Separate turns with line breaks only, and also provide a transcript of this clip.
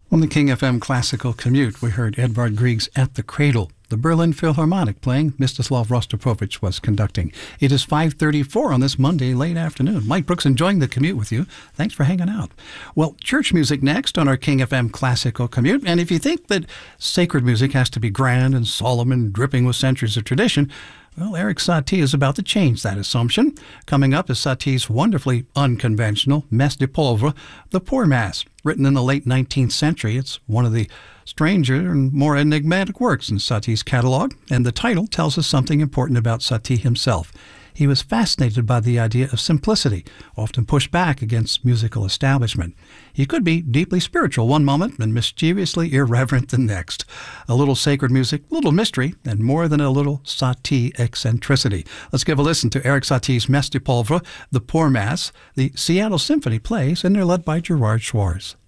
On the King FM Classical Commute, we heard Edvard Grieg's At the Cradle. The Berlin Philharmonic playing, Mstislav Rostropovich was conducting. It is 5:34 on this Monday late afternoon. Mike Brooks enjoying the commute with you. Thanks for hanging out. Well, church music next on our King FM Classical Commute. And if you think that sacred music has to be grand and solemn and dripping with centuries of tradition, well, Erik Satie is about to change that assumption. Coming up is Satie's wonderfully unconventional Messe des Pauvres, the Poor Mass. Written in the late 19th century, it's one of the stranger and more enigmatic works in Satie's catalog, and the title tells us something important about Satie himself. He was fascinated by the idea of simplicity, often pushed back against musical establishment. He could be deeply spiritual one moment and mischievously irreverent the next. A little sacred music, a little mystery, and more than a little Satie eccentricity. Let's give a listen to Erik Satie's Messe des Pauvres, the Poor Mass. The Seattle Symphony plays, and they're led by Gerard Schwartz.